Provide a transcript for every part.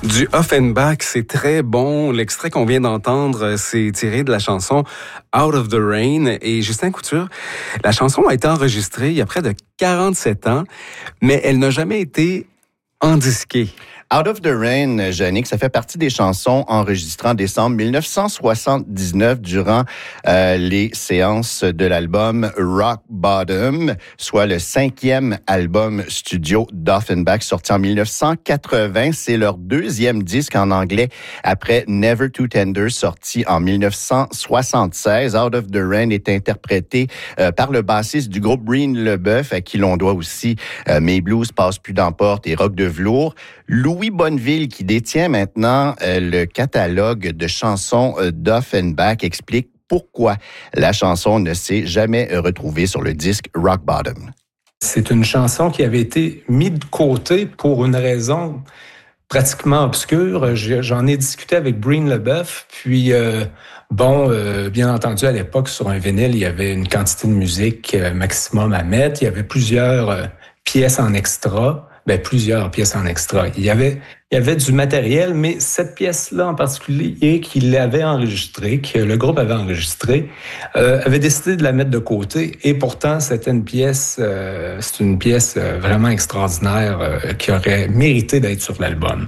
Du Offenbach, c'est très bon. L'extrait qu'on vient d'entendre, c'est tiré de la chanson Out of the Rain. Et Justin Couture, la chanson a été enregistrée il y a près de 47 ans, mais elle n'a jamais été endisquée. Out of the Rain, Yannick, ça fait partie des chansons enregistrées en décembre 1979 durant les séances de l'album Rock Bottom, soit le 5e album studio d'Offenbach sorti en 1980. C'est leur 2e disque en anglais après Never Too Tender sorti en 1976. Out of the Rain est interprété par le bassiste du groupe Breen LeBeuf, à qui l'on doit aussi Mes blues passent plus d'emporte et Rock de velours. Louis Bonneville, qui détient maintenant le catalogue de chansons d'Offenbach, explique pourquoi la chanson ne s'est jamais retrouvée sur le disque Rock Bottom. C'est une chanson qui avait été mise de côté pour une raison pratiquement obscure. J'en ai discuté avec Breen LeBeuf, puis bien entendu, à l'époque, sur un vinyle, il y avait une quantité de musique maximum à mettre. Il y avait plusieurs pièces en extra. Plusieurs pièces en extra. Il y avait du matériel, mais cette pièce-là en particulier qu'il avait enregistrée, que le groupe avait enregistrée, avait décidé de la mettre de côté. Et pourtant, c'est une pièce vraiment extraordinaire qui aurait mérité d'être sur l'album.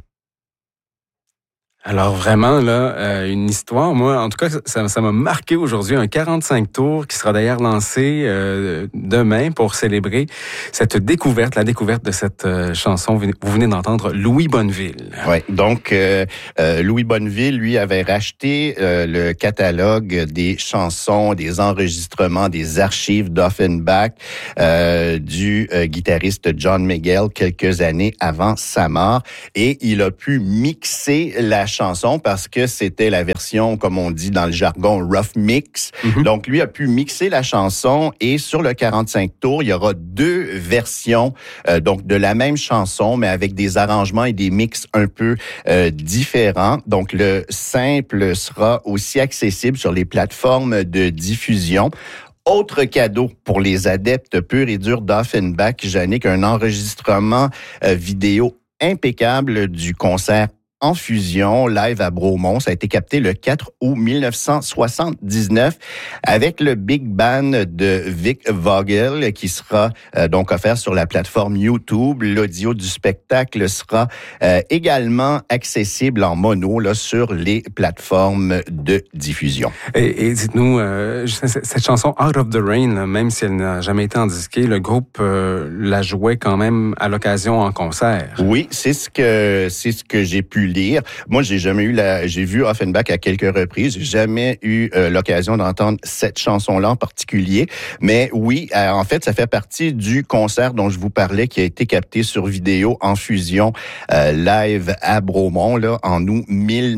Alors vraiment, là, une histoire, moi, en tout cas, ça m'a marqué aujourd'hui, un 45 tours qui sera d'ailleurs lancé demain pour célébrer la découverte de cette chanson. Vous venez d'entendre Louis Bonneville. Oui, donc Louis Bonneville, lui, avait racheté le catalogue des chansons, des enregistrements, des archives d'Offenbach du guitariste John Mayall quelques années avant sa mort. Et il a pu mixer la chanson parce que c'était la version, comme on dit dans le jargon, rough mix. Mm-hmm. Donc, lui a pu mixer la chanson et sur le 45 tours, il y aura 2 versions donc de la même chanson, mais avec des arrangements et des mix un peu différents. Donc, le simple sera aussi accessible sur les plateformes de diffusion. Autre cadeau pour les adeptes purs et durs d'Offenbach, Yannick, un enregistrement vidéo impeccable du concert en fusion, live à Bromont. Ça a été capté le 4 août 1979 avec le Big Band de Vic Vogel qui sera donc offert sur la plateforme YouTube. L'audio du spectacle sera également accessible en mono là, sur les plateformes de diffusion. Et dites-nous, cette chanson Out of the Rain, là, même si elle n'a jamais été endisquée, le groupe la jouait quand même à l'occasion en concert. Oui, c'est ce que j'ai pu lire. Moi, j'ai vu Offenbach à quelques reprises. J'ai jamais eu l'occasion d'entendre cette chanson-là en particulier. Mais oui, en fait, ça fait partie du concert dont je vous parlais qui a été capté sur vidéo en fusion live à Bromont là, en août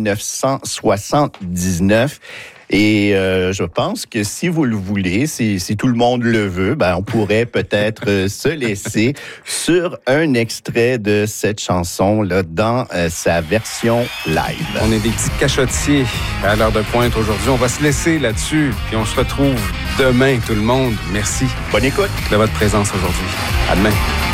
1979. Et je pense que si vous le voulez, si tout le monde le veut, on pourrait peut-être se laisser sur un extrait de cette chanson-là dans sa version live. On est des petits cachotiers à l'heure de pointe aujourd'hui. On va se laisser là-dessus, puis on se retrouve demain, tout le monde. Merci. Bonne écoute de votre présence aujourd'hui. À demain.